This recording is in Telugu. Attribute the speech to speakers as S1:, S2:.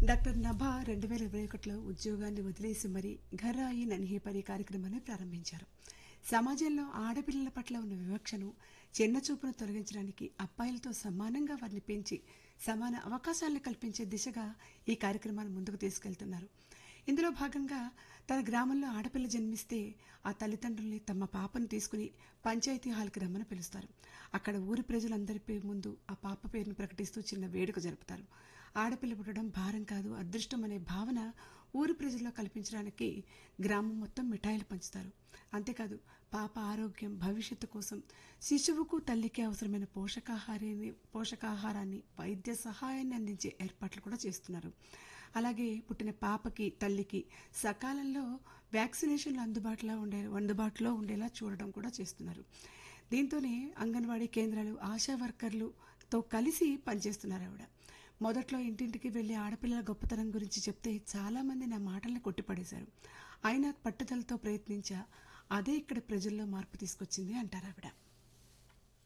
S1: డాక్టర్ నభా 2021లో ఉద్యోగాన్ని వదిలేసి మరీ ఘర్ ఆయి నన్హీ పరి కార్యక్రమాన్ని ప్రారంభించారు. సమాజంలో ఆడపిల్లల పట్ల ఉన్న వివక్షను, చిన్నచూపును తొలగించడానికి అబ్బాయిలతో సమానంగా వారిని పెంచి సమాన అవకాశాలను కల్పించే దిశగా ఈ కార్యక్రమాన్ని ముందుకు తీసుకెళ్తున్నారు. ఇందులో భాగంగా తన గ్రామంలో ఆడపిల్ల జన్మిస్తే ఆ తల్లిదండ్రుల్ని తమ పాపను తీసుకుని పంచాయతీ హాల్కి రమ్మని పిలుస్తారు. అక్కడ ఊరి ప్రజలందరి ముందు ఆ పాప పేరును ప్రకటిస్తూ చిన్న వేడుక జరుపుతారు. ఆడపిల్ల పుట్టడం భారం కాదు, అదృష్టం అనే భావన ఊరి ప్రజల్లో కల్పించడానికి గ్రామం మొత్తం మిఠాయిలు పంచుతారు. అంతేకాదు, పాప ఆరోగ్యం, భవిష్యత్తు కోసం శిశువుకు తల్లికి అవసరమైన పోషకాహారాన్ని, వైద్య సహాయాన్ని అందించే ఏర్పాట్లు కూడా చేస్తున్నారు. అలాగే పుట్టిన పాపకి, తల్లికి సకాలంలో వ్యాక్సినేషన్లు అందుబాటులో ఉండేలా చూడడం కూడా చేస్తున్నారు. దీంతోనే అంగన్వాడీ కేంద్రాలు, ఆశా వర్కర్లతో కలిసి పనిచేస్తున్నారు ఆవిడ. మొదట్లో ఇంటింటికి వెళ్లి ఆడపిల్లల గొప్పతనం గురించి చెప్తే చాలామంది నా మాటల్ని కొట్టిపడేశారు. అయినా పట్టుదలతో ప్రయత్నించా, అదే ఇక్కడ ప్రజల్లో మార్పు తీసుకొచ్చింది అంటారు ఆవిడ.